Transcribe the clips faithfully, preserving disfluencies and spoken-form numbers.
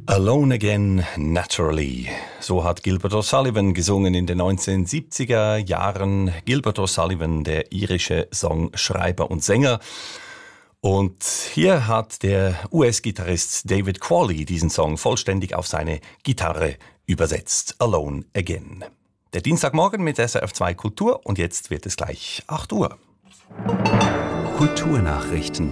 Alone Again Naturally. So hat Gilbert O'Sullivan gesungen in den neunzehnhundertsiebziger Jahren. Gilbert O'Sullivan, der irische Songschreiber und Sänger. Und hier hat der U S-Gitarrist David Qualley diesen Song vollständig auf seine Gitarre übersetzt. Alone Again. Der Dienstagmorgen mit S R F zwei Kultur und jetzt wird es gleich acht Uhr. Kulturnachrichten.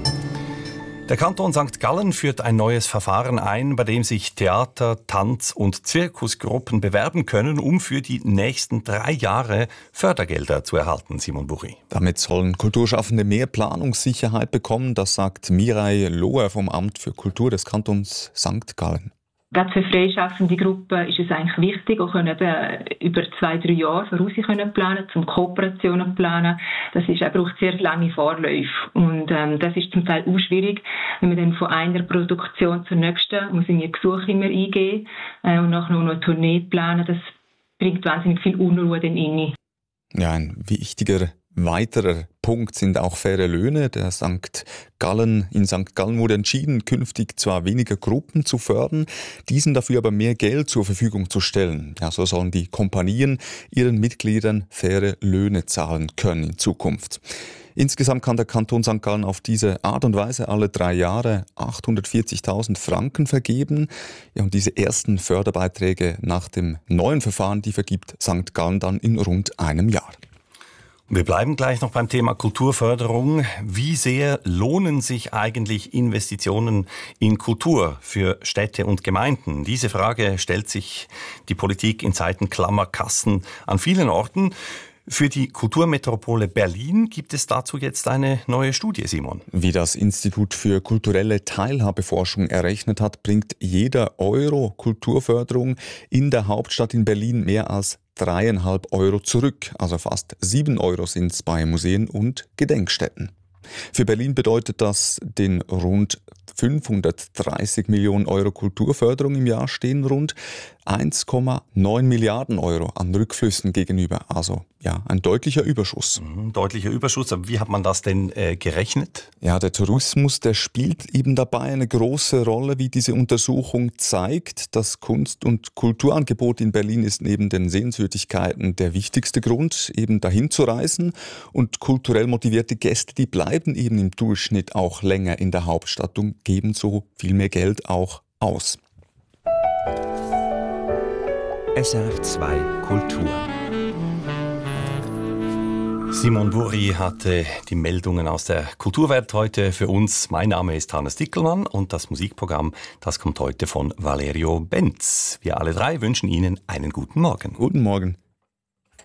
Der Kanton Sankt Gallen führt ein neues Verfahren ein, bei dem sich Theater-, Tanz- und Zirkusgruppen bewerben können, um für die nächsten drei Jahre Fördergelder zu erhalten. Simon Buchi. Damit sollen Kulturschaffende mehr Planungssicherheit bekommen, das sagt Mireille Loher vom Amt für Kultur des Kantons Sankt Gallen. Gerade für freischaffende Gruppen ist es eigentlich wichtig, auch können eben über zwei, drei Jahre voraus können planen, zum Kooperationen planen. Das ist, er braucht sehr lange Vorläufe. Und ähm, das ist zum Teil auch schwierig, wenn man dann von einer Produktion zur nächsten muss in ihr Gesuch immer eingehen äh, und nachher noch eine Tournee planen. Das bringt wahnsinnig viel Unruhe dann rein. Ja, ein wichtiger weiterer Punkt sind auch faire Löhne. Der Sankt Gallen, in Sankt Gallen wurde entschieden, künftig zwar weniger Gruppen zu fördern, diesen dafür aber mehr Geld zur Verfügung zu stellen. Ja, so sollen die Kompanien ihren Mitgliedern faire Löhne zahlen können in Zukunft. Insgesamt kann der Kanton Sankt Gallen auf diese Art und Weise alle drei Jahre achthundertvierzigtausend Franken vergeben. Ja, und diese ersten Förderbeiträge nach dem neuen Verfahren, die vergibt Sankt Gallen dann in rund einem Jahr. Wir bleiben gleich noch beim Thema Kulturförderung. Wie sehr lohnen sich eigentlich Investitionen in Kultur für Städte und Gemeinden? Diese Frage stellt sich die Politik in Zeiten Klammerkassen an vielen Orten. Für die Kulturmetropole Berlin gibt es dazu jetzt eine neue Studie, Simon. Wie das Institut für kulturelle Teilhabeforschung errechnet hat, bringt jeder Euro Kulturförderung in der Hauptstadt in Berlin mehr als dreieinhalb Euro zurück. Also fast sieben Euro sind es bei Museen und Gedenkstätten. Für Berlin bedeutet das, den rund fünfhundertdreißig Millionen Euro Kulturförderung im Jahr stehen rund eins Komma neun Milliarden Euro an Rückflüssen gegenüber. Also ja, ein deutlicher Überschuss. Mhm, deutlicher Überschuss. Aber wie hat man das denn äh, gerechnet? Ja, der Tourismus, der spielt eben dabei eine große Rolle, wie diese Untersuchung zeigt. Das Kunst- und Kulturangebot in Berlin ist neben den Sehenswürdigkeiten der wichtigste Grund, eben dahin zu reisen. Und kulturell motivierte Gäste, die bleiben eben im Durchschnitt auch länger in der Hauptstadt und geben so viel mehr Geld auch aus. S R F zwei Kultur. Simon Buchi hatte die Meldungen aus der Kulturwelt heute für uns. Mein Name ist Hannes Dickelmann und das Musikprogramm, das kommt heute von Valerio Benz. Wir alle drei wünschen Ihnen einen guten Morgen. Guten Morgen.